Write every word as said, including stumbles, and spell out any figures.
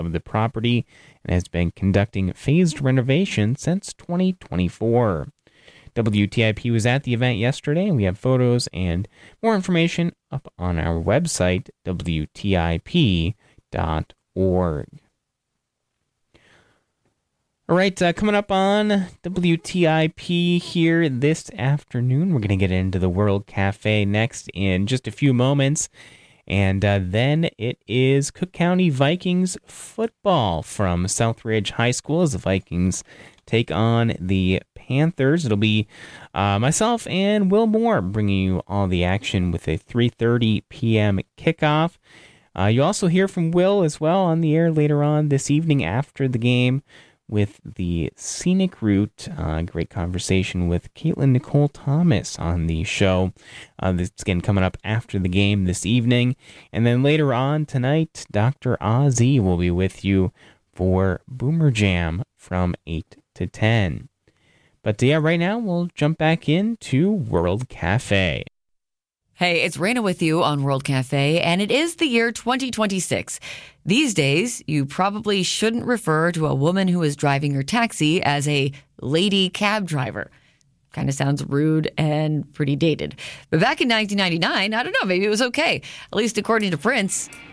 of the property and has been conducting phased renovation since twenty twenty-four. W T I P was at the event yesterday, and we have photos and more information up on our website, W T I P dot org. All right, uh, coming up on W T I P here this afternoon, we're going to get into the World Cafe next in just a few moments. And uh, then it is Cook County Vikings football from Southridge High School as the Vikings take on the Panthers. It'll be uh, myself and Will Moore bringing you all the action with a three thirty p.m. kickoff. Uh, you also hear from Will as well on the air later on this evening after the game with the Scenic Route. Uh, great conversation with Caitlin Nicole Thomas on the show. Uh, this is again coming up after the game this evening. And then later on tonight, Doctor Ozzy will be with you for Boomer Jam from eight to ten. But yeah, right now we'll jump back into World Cafe. Hey, it's Raina with you on World Cafe, and it is the year twenty twenty-six. These days, you probably shouldn't refer to a woman who is driving her taxi as a lady cab driver. Kind of sounds rude and pretty dated. But back in nineteen ninety-nine, I don't know, maybe it was okay. At least according to Prince.